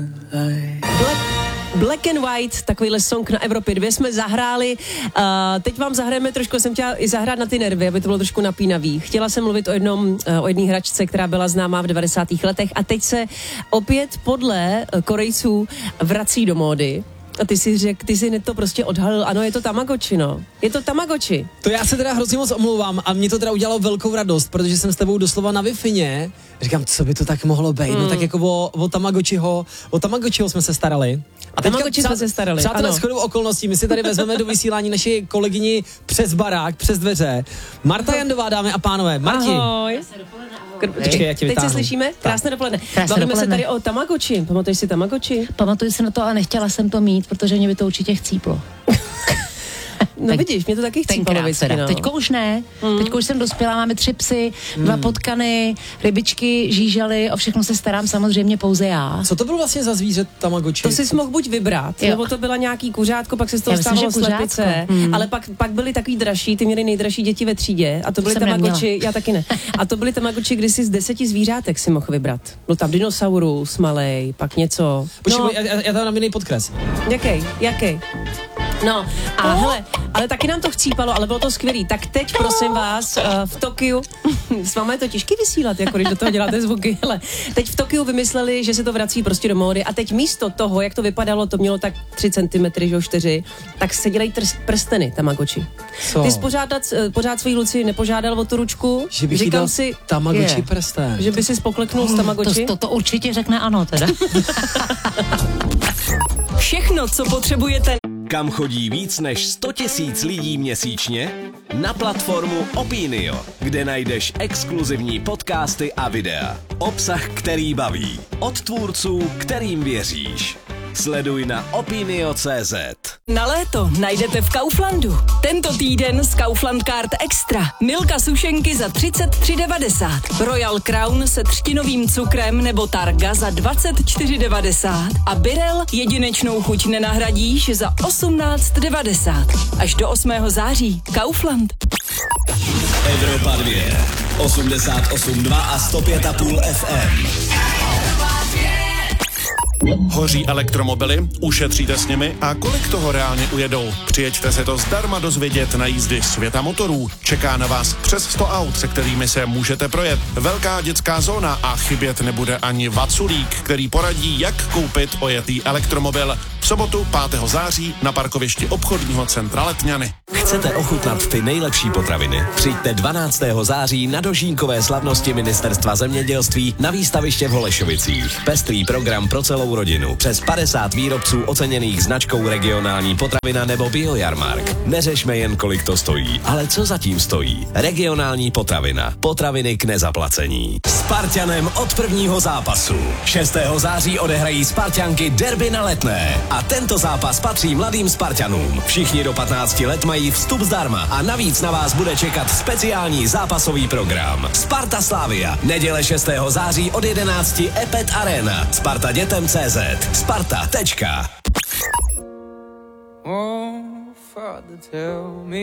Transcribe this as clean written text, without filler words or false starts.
Black and White, takovýhle song na Evropě 2 jsme zahráli. Teď vám zahrajeme trošku, jsem chtěla i zahrát na ty nervy, aby to bylo trošku napínavý. Chtěla jsem mluvit o jedné hračce, která byla známá v 90. letech a teď se opět podle Korejců vrací do módy. A ty si řekl, ty si to prostě odhalil, ano, je to Tamagotchi, no. Je to Tamagotchi. To já se teda hrozně moc omlouvám a mě to teda udělalo velkou radost, protože jsem s tebou doslova na Wi-Fi. Říkám, co by to tak mohlo být? No tak jako o Tamagotchiho jsme se starali. A Tamagotchi jsme se starali, přátelé, shodou okolností, my si tady vezmeme do vysílání naši kolegyni přes barák, přes dveře. Marta Jandová, dámy a pánové. Marti. Ahoj. Počkej, já tě teď vytáhnu. se slyšíme? Krásné dopoledne. Bavíme se tady o Tamagotchi. Pamatuješ si Tamagotchi? Pamatuju si na to, ale nechtěla jsem to mít, protože mě by to určitě chcíplo. No vidíš, mě to taky chcípalo vždycky, no. Teďko už ne. Teďko už jsem dospělá, máme 3 psy, 2 potkany, rybičky, žížaly, o všechno se starám samozřejmě pouze já. Co to bylo vlastně za zvíře Tamagotchi? To si mohl buď vybrat, nebo to byla nějaký kuřátko, pak se z toho stalo slepice, ale pak byly takový dražší, ty měly nejdražší děti ve třídě a to byly Tamagotchi, já taky ne. A to byly Tamagotchi, kdy si z 10 zvířátek si mohl vybrat. Byl tam dinosaurus, malej, pak něco. Počkej, já tam mám jiný podkres. Jaký? No a hele, ale taky nám to chcípalo, ale bylo to skvělý. Tak teď prosím vás v Tokiu, s vámi je to těžký vysílat, jako když do toho děláte zvuky, hele, teď v Tokiu vymysleli, že se to vrací prostě do módy a teď místo toho, jak to vypadalo, to mělo tak 3 cm, že 4, tak se dělají prsteny Tamagotchi. Co? Ty jsi pořád svý Luci nepožádal o tu ručku? Že bych jí dal Tamagotchi prsten. Že by si spokleknul s Tamagotchi? To určitě řekne ano teda. Všechno, co potřebujete. Kam chodí víc než 100 000 lidí měsíčně? Na platformu Opinio, kde najdeš exkluzivní podcasty a videa. Obsah, který baví. Od tvůrců, kterým věříš. Sleduj na opinio.cz. Na léto najdete v Kauflandu. Tento týden z Kaufland Card Extra. Milka sušenky za 33,90. Royal Crown se třtinovým cukrem nebo Targa za 24,90. A Birel jedinečnou chuť nenahradíš za 18,90. Až do 8. září. Kaufland. Evropa 2, 88,2 a 105,5 FM. Hoří elektromobily? Ušetříte s nimi? A kolik toho reálně ujedou? Přijeďte se to zdarma dozvědět na jízdy světa motorů. Čeká na vás přes 100 aut, se kterými se můžete projet. Velká dětská zóna a chybět nebude ani Vaculík, který poradí, jak koupit ojetý elektromobil. V sobotu 5. září na parkovišti obchodního centra Letňany. Chcete ochutnat ty nejlepší potraviny? Přijďte 12. září na dožínkové slavnosti Ministerstva zemědělství na výstaviště v Holešovicích. Pestrý program pro celou rodinu. Přes 50 výrobců oceněných značkou Regionální potravina nebo Biojarmark. Neřešme jen, kolik to stojí, ale co zatím stojí. Regionální potravina. Potraviny k nezaplacení. Spartanem od prvního zápasu. 6. září odehrají Spartanky derby na Letné. A tento zápas patří mladým Spartanům. Všichni do 15 let mají vstup zdarma a navíc na vás bude čekat speciální zápasový program. Sparta Slavia. Neděle 6. září od 11 Epet Arena. Sparta dětem CZ. Sparta.